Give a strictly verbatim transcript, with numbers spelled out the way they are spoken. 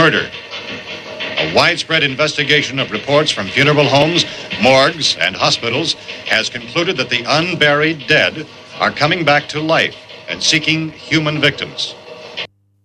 murder. A widespread investigation of reports from funeral homes, morgues, and hospitals has concluded that the unburied dead are coming back to life and seeking human victims.